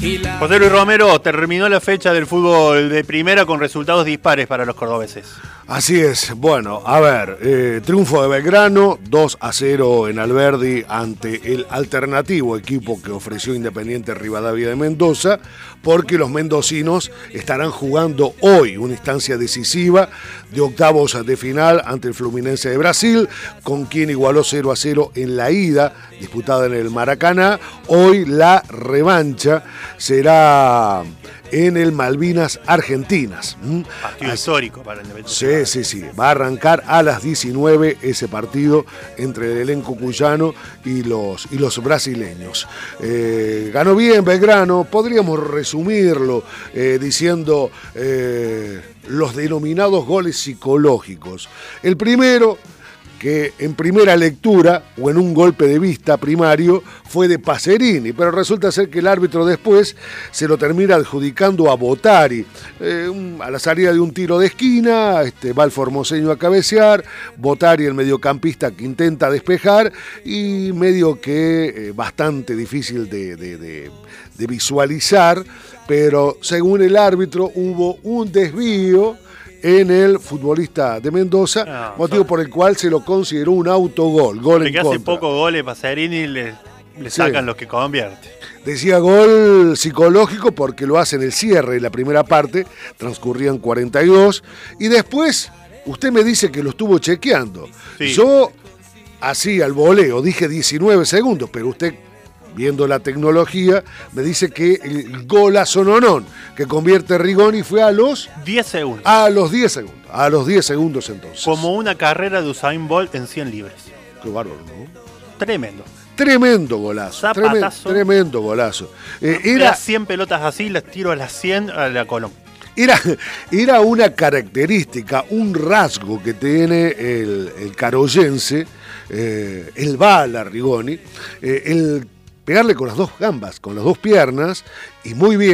José Luis Romero, terminó la fecha del fútbol de primera con resultados dispares para los cordobeses. Así es, bueno, a ver, triunfo de Belgrano, 2-0 en Alberdi ante el alternativo equipo que ofreció Independiente Rivadavia de Mendoza, porque los mendocinos estarán jugando hoy una instancia decisiva de octavos de final ante el Fluminense de Brasil, con quien igualó 0-0 en la ida, disputada en el Maracaná. Hoy la revancha será en el Malvinas Argentinas. Partido histórico para el Independiente. Sí. Va a arrancar a las 19 ese partido entre el elenco cuyano y los brasileños. Ganó bien Belgrano, podríamos resumirlo diciendo los denominados goles psicológicos. El primero, que en primera lectura o en un golpe de vista primario fue de Pacerini, pero resulta ser que el árbitro después se lo termina adjudicando a Bottari. A la salida de un tiro de esquina, va el formoseño a cabecear, Bottari, el mediocampista, que intenta despejar, y medio que bastante difícil de visualizar, pero según el árbitro hubo un desvío en el futbolista de Mendoza, motivo por el cual se lo consideró un autogol, gol en contra. Porque hace poco goles Pacerini le sacan los que convierte. Decía gol psicológico porque lo hace en el cierre de la primera parte, transcurrían 42, y después usted me dice que lo estuvo chequeando. Sí. Yo, así al voleo, dije 19 segundos, pero usted, viendo la tecnología, me dice que el golazo nonón que convierte Rigoni fue a los 10 segundos. A los 10 segundos. A los 10 segundos entonces. Como una carrera de Usain Bolt en 100 libres. Qué bárbaro, ¿no? Tremendo golazo. Tremendo golazo. Era 100 pelotas así, las tiro a las 100 a la Colón. Era una característica, un rasgo que tiene el caroyense, el bala Rigoni, el pegarle con las dos gambas, con las dos piernas, y muy bien.